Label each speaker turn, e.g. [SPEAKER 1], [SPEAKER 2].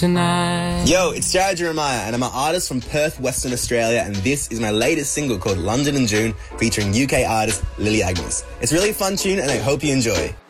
[SPEAKER 1] tonight.
[SPEAKER 2] Yo, it's Jared Jeremiah, and I'm an artist from Perth, Western Australia, and this is my latest single called London in June, featuring UK artist Lily Agnes. It's a really fun tune, and I hope you enjoy.